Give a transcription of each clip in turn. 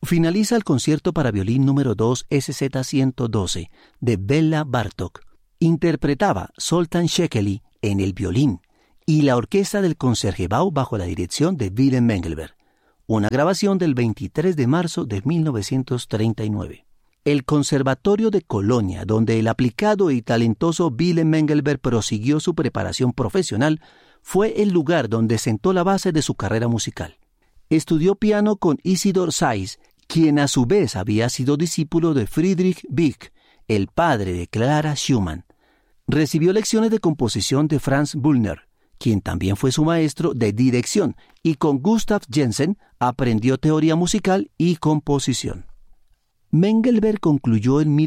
Finaliza el concierto para violín número 2 SZ-112 de Béla Bartók. Interpretaba Zoltán Székely en el violín y la orquesta del Concertgebouw bajo la dirección de Willem Mengelberg. Una grabación del 23 de marzo de 1939. El Conservatorio de Colonia, donde el aplicado y talentoso Willem Mengelberg prosiguió su preparación profesional, fue el lugar donde sentó la base de su carrera musical. Estudió piano con Isidor Saiz, quien a su vez había sido discípulo de Friedrich Wieck, el padre de Clara Schumann. Recibió lecciones de composición de Franz Büllner, quien también fue su maestro de dirección, y con Gustav Jensen aprendió teoría musical y composición. Mengelberg concluyó en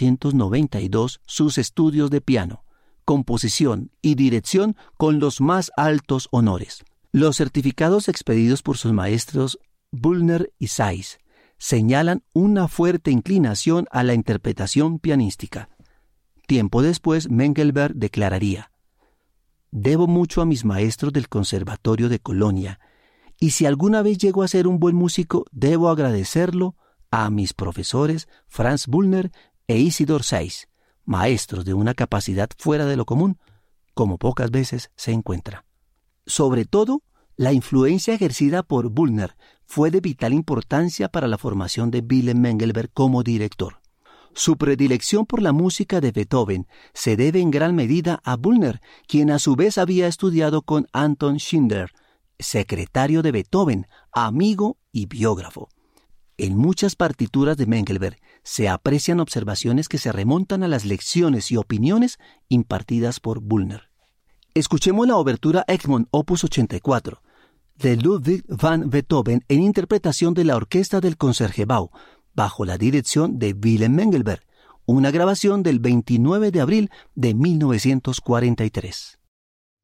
1892 sus estudios de piano, composición y dirección con los más altos honores. Los certificados expedidos por sus maestros Büllner y Saiz señalan una fuerte inclinación a la interpretación pianística. Tiempo después, Mengelberg declararía: «Debo mucho a mis maestros del Conservatorio de Colonia, y si alguna vez llego a ser un buen músico, debo agradecerlo a mis profesores Franz Büllner e Isidor Saiz, maestros de una capacidad fuera de lo común, como pocas veces se encuentra». Sobre todo, la influencia ejercida por Büllner fue de vital importancia para la formación de Willem Mengelberg como director. Su predilección por la música de Beethoven se debe en gran medida a Büllner, quien a su vez había estudiado con Anton Schindler, secretario de Beethoven, amigo y biógrafo. En muchas partituras de Mengelberg se aprecian observaciones que se remontan a las lecciones y opiniones impartidas por Büllner. Escuchemos la obertura Egmont Opus 84 de Ludwig van Beethoven en interpretación de la orquesta del Concertgebouw bajo la dirección de Willem Mengelberg, una grabación del 29 de abril de 1943.